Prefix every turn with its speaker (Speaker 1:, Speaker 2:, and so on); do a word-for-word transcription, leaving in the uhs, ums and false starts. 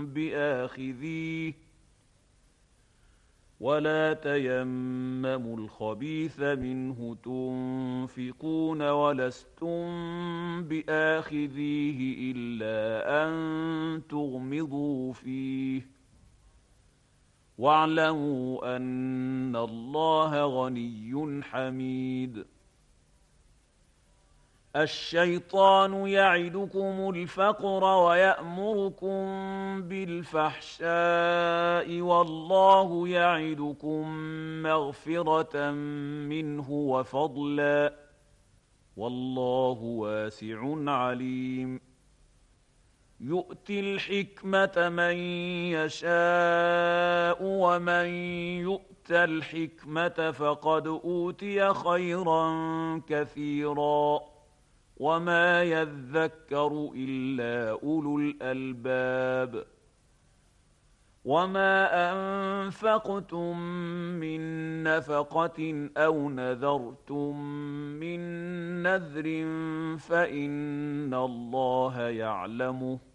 Speaker 1: بآخذيه ولا تيمموا الخبيث منه تنفقون ولستم بآخذيه إلا أن تغمضوا فيه واعلموا أن الله غني حميد. الشيطان يعدكم الفقر ويأمركم بالفحشاء والله يعدكم مغفرة منه وفضلا والله واسع عليم. يؤتي الحكمة من يشاء ومن يؤت الحكمة فقد أوتي خيرا كثيرا وما يذكر إلا أولو الألباب. وما أنفقتم من نفقة أو نذرتم من نذر فإن الله يعلمه